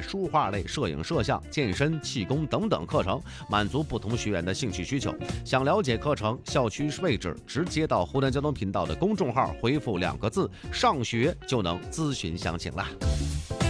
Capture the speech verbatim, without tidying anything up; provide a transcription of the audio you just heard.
书画类、摄影摄像、健身、气功等等课程，满足不同学员的兴趣需求。想了解课程、校区位置，直接到湖南交通频道的公众号回复两个字“上学”就能咨询详情啦。